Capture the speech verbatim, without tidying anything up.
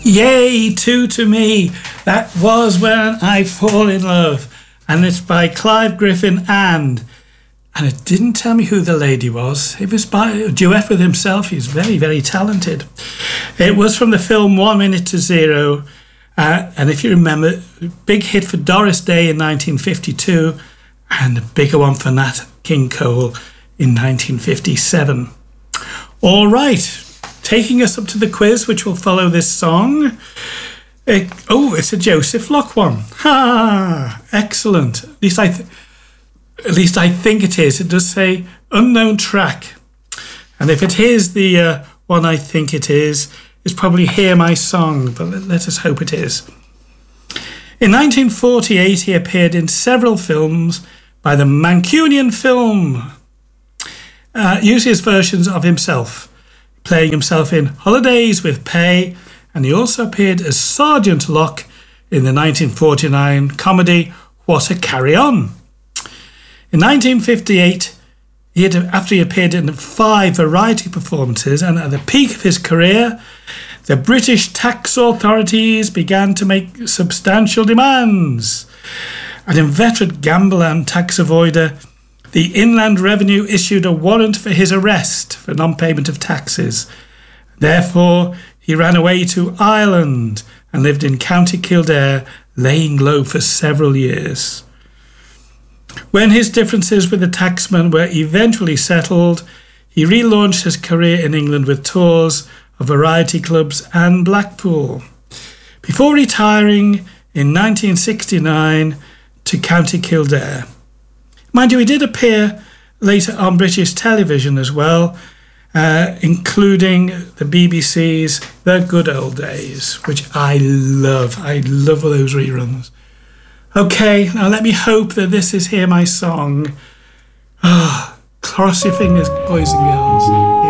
Yay, two to me. That was When I Fall in Love. And it's by Clive Griffin and... And it didn't tell me who the lady was. It was by a duet with himself. He's very, very talented. It was from the film One Minute to Zero. Uh, and if you remember, big hit for Doris Day in nineteen fifty-two and a bigger one for Nat King Cole in nineteen fifty-seven. All right. Taking us up to the quiz, which will follow this song. It, oh, it's a Joseph Locke one. Ha! Excellent. At least I... Th- At least I think it is. It does say unknown track. And if it is the uh, one I think it is, it's probably Hear My Song, but let, let us hope it is. In nineteen forty-eight, he appeared in several films by the Mancunian Film, uh, usually as versions of himself, playing himself in Holidays with Pay, and he also appeared as Sergeant Locke in the nineteen forty-nine comedy What a Carry On. In nineteen fifty-eight, he had, after he appeared in five variety performances and at the peak of his career, the British tax authorities began to make substantial demands. An inveterate gambler and tax avoider, the Inland Revenue issued a warrant for his arrest for non-payment of taxes. Therefore, he ran away to Ireland and lived in County Kildare, laying low for several years. When his differences with the taxman were eventually settled, he relaunched his career in England with tours of variety clubs and Blackpool, before retiring in nineteen sixty-nine to County Kildare. Mind you, he did appear later on British television as well, uh, including the B B C's The Good Old Days, which I love. I love those reruns. Okay, now let me hope that this is Hear My Song. Ah, oh, cross your fingers, boys and girls.